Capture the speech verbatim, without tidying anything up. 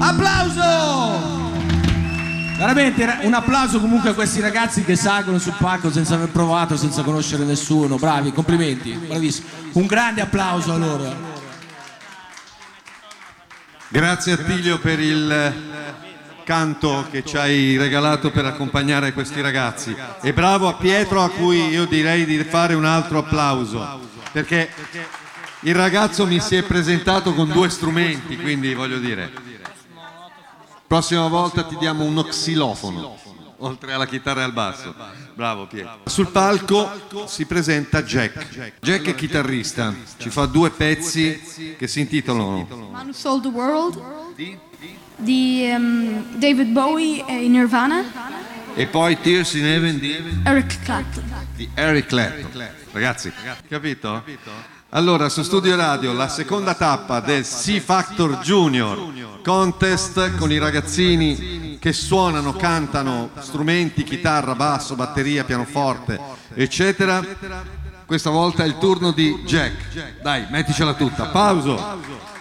Applauso! Veramente un applauso comunque a questi ragazzi che salgono sul palco senza aver provato, senza conoscere nessuno. Bravi, complimenti, bravissimi. Un grande applauso a loro. Grazie Attilio per il canto che ci hai regalato per accompagnare questi ragazzi. E bravo a Pietro, a cui io direi di fare un altro applauso, perché il ragazzo mi si è presentato con due strumenti, quindi voglio dire, prossima volta ti diamo uno xilofono oltre alla chitarra e al basso. Bravo Pietro. Sul palco si presenta Jack. Jack è chitarrista, ci fa due pezzi che si intitolano Man Who Sold the World di um, David Bowie e Nirvana e poi Tears in Heaven di Eric Clapton. di Eric Clapton. Ragazzi, capito? Allora, su Studio Radio, la seconda tappa del C Factor Junior Contest con i ragazzini che suonano, cantano strumenti, chitarra, basso, batteria, pianoforte, eccetera. Questa volta è il turno di Jack. Dai, metticela tutta. Pauso.